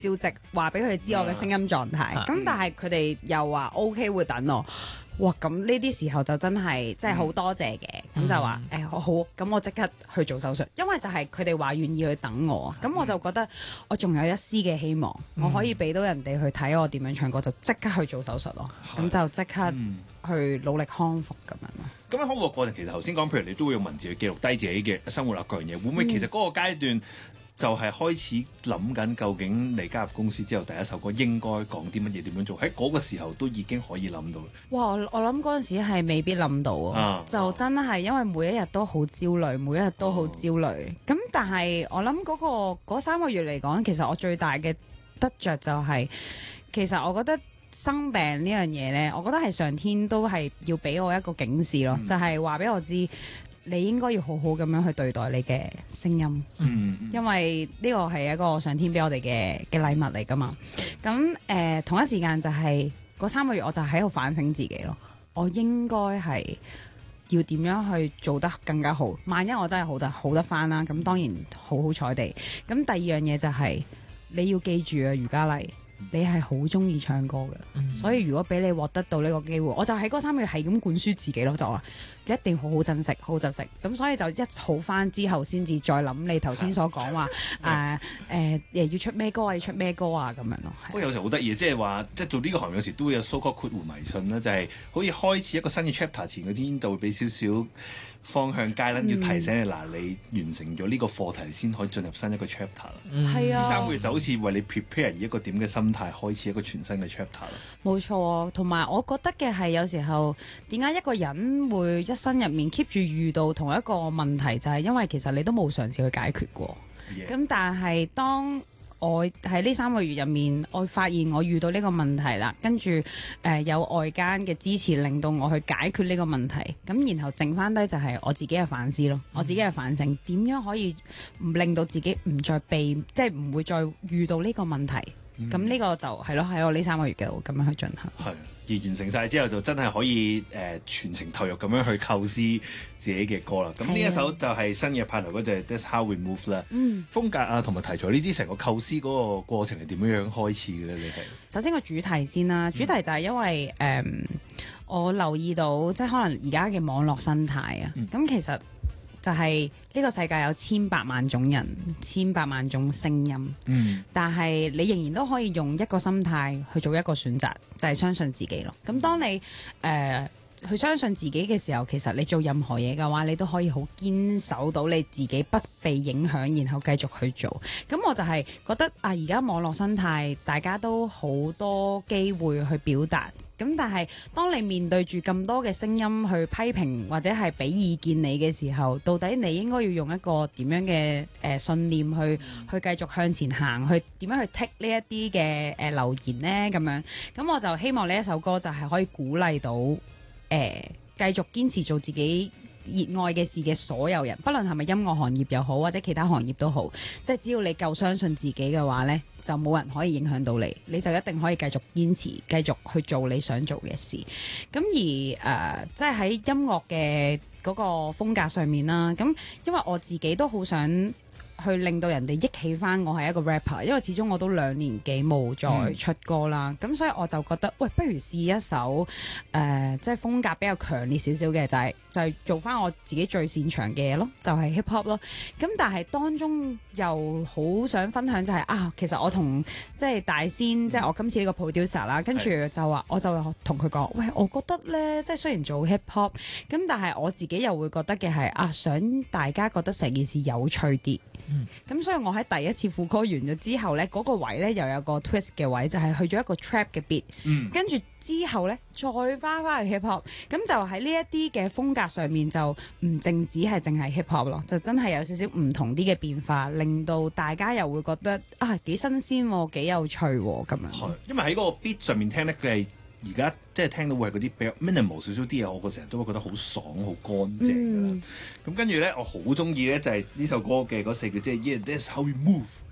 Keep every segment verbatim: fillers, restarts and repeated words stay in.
照直話俾佢哋知我嘅聲音狀態。咁、 嗯但係佢哋又話 O K 會等我。哇！咁呢啲時候就真係真係好多謝嘅，咁、 嗯就話誒、欸、我好，咁我即刻去做手術，因為就係佢哋話願意去等我，咁我就覺得我仲有一絲嘅希望， 嗯、 我可以俾到人哋去睇我點樣唱歌，就即刻去做手術咯，咁就即刻去努力康復咁樣咯。 咁樣康復過程其實頭先講，譬如你都會用文字去記錄低自己嘅生活啊各樣嘢，會唔會其實嗰個階段就係開始諗緊究竟你加入公司之後第一首歌應該講啲乜嘢，點樣做？喺嗰個時候都已經可以諗到。 哇！我我諗嗰陣時係未必諗到啊， 啊就真係因為每一日都好焦慮，每一日都好焦慮。咁、但係我諗嗰、個嗰三個月嚟講，其實我最大嘅得着就係、其實我覺得生病呢樣嘢呢，我覺得係上天都係要俾我一個警示咯， 嗯、就係話俾我知。你應該要好好咁樣去對待你嘅聲音， 嗯， 因為呢個係一個上天俾我哋嘅嘅禮物嚟噶嘛。咁誒、呃、同一時間就係、是、嗰三個月，我就喺度反省自己咯。我應該係要點樣去做得更加好？萬一我真係好得好得翻啦，咁當然好好彩地。咁第二樣嘢就係、是、你要記住啊，余嘉麗。你係好中意唱歌嘅，嗯、所以如果俾你獲得到呢個機會，我就喺嗰三個月係咁灌輸自己咯，就話你一定好好珍惜，好好珍惜。咁所以就一好翻之後，先至再諗你頭先所講話誒誒誒要出咩歌啊，要出咩歌啊咁樣咯。 不過有時候好得意，即係話即係做呢個行業有時都會有 so-called 括弧迷信啦，就係、是、好似開始一個新嘅 chapter 前嗰天就會俾少少方向街啦，要提醒你嗱、嗯，你完成咗呢個課題先可以進入新一個 chapter 啦。 係啊， 呢三個月就好似為你 prepare 以一個點嘅心態開始一個全新嘅 chapter 啦。 冇錯，同埋我覺得嘅係有時候點解一個人會一生入面 keep 住遇到同一個問題，就係、是、因為其實你都冇嘗試去解決過。咁 Yeah. 但係當我喺呢三個月入面，我發現我遇到呢個問題啦，跟住誒、呃、有外間嘅支持，令到我去解決呢個問題。咁然後剩翻低就係我自己嘅反思咯，嗯、我自己嘅反省，點樣可以唔令到自己唔再被，即係唔會再遇到呢個問題。咁呢、嗯、個就係咯，喺我呢三個月嘅咁樣去進行。係， 而完成晒之後，就真係可以誒、呃、全程投入咁樣去構思自己嘅歌啦。咁呢一首就係新嘅派台嗰隻《That's How We Move》啦。嗯，風格啊同埋題材呢啲成個構思嗰個過程係點樣樣開始嘅咧？你係首先個主題先啦，主題就係因為誒、嗯嗯、我留意到即係可能而家嘅網絡生態啊，咁、嗯、其實。就係呢個世界有千百萬種人，千百萬種聲音，嗯、但係你仍然都可以用一個心態去做一個選擇，就係、是、相信自己咯。咁當你誒、呃、去相信自己嘅時候，其實你做任何嘢嘅話，你都可以好堅守到你自己不被影響，然後繼續去做。咁我就係覺得啊，而家網絡生態大家都好多機會去表達。咁但係當你面對住咁多嘅聲音去批評或者係俾意見你嘅時候，到底你應該要用一個點樣嘅誒、呃、信念去、嗯、去繼續向前行，去點樣去剔呢一啲嘅誒留言呢？咁樣，咁我就希望呢一首歌就係可以鼓勵到誒、呃、繼續堅持做自己熱愛嘅事嘅所有人，不論係咪音樂行業又好，或者其他行業都好，即係只要你夠相信自己嘅話呢，就冇人可以影響到你，你就一定可以繼續堅持，繼續去做你想做嘅事。咁而誒、呃，即係喺音樂嘅嗰個風格上面啦，咁因為我自己都好想去令到人哋憶起翻我係一個 rapper， 因為始終我都兩年幾冇再出歌啦，咁、嗯、所以我就覺得，喂，不如試一首誒、呃，即係風格比較強烈少少嘅，就係、是、就係、是、做翻我自己最擅長嘅嘢咯，就係、是、hip hop 咯。咁但係當中又好想分享就係、是、啊，其實我同即係大仙，嗯、即係我今次呢個 producer 啦，跟住就話，我就同佢講，喂，我覺得咧，即係雖然做 hip hop，咁但係我自己又會覺得嘅係啊，想大家覺得成件事有趣啲。咁、嗯、所以我喺第一次副歌完咗之後呢，嗰、那個位呢又有個 twist 嘅位，就係、是、去咗一個 trap 嘅 beat，跟住之後呢，再翻翻去 hip hop，咁就喺呢一啲嘅風格上面就唔淨止係淨係 hip hop 咯，就真係有少少唔同啲嘅變化，令到大家又會覺得啊幾新鮮，幾有趣咁樣。 係，因為喺嗰個 beat 上面聽呢，佢係。而家即係聽到會係嗰啲比較 minimal 少少啲嘢，我個成日都會覺得好爽、好乾淨㗎啦。咁跟住咧，我好中意咧就係、是、呢首歌嘅嗰四句，即係 Yeah, that's how we move。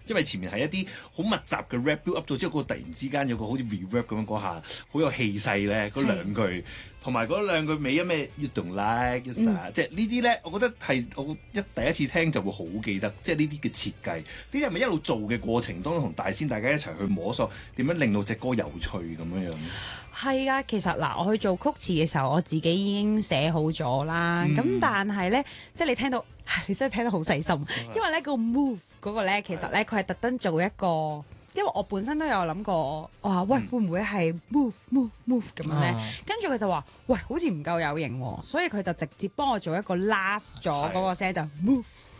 因為前面係一啲好密集嘅 rap build up 咗之後，嗰個突然之間有個好似 reverb 咁樣嗰下，好有氣勢咧，嗰兩句。同埋嗰兩句尾音咩 You don't like it、嗯、即係呢啲咧，我覺得係我一第一次聽就會好記得，即係呢啲嘅設計，呢啲係咪一路做嘅過程當中同大仙大家一齊去摸索點樣令到隻歌有趣咁樣樣？ 係啊，其實嗱，我去做曲詞嘅時候，我自己已經寫好咗啦。咁、嗯、但係咧，即係你聽到，你真係聽得好細心，嗯、因為咧、個 move 嗰個咧，其實咧佢係特登做一個。因為我本身都有諗過，我話喂、嗯、會唔會係 move move move 咁樣咧？跟住佢就話喂，好似唔夠有型喎，所以佢就直接幫我做一個 last 咗嗰個聲就 move。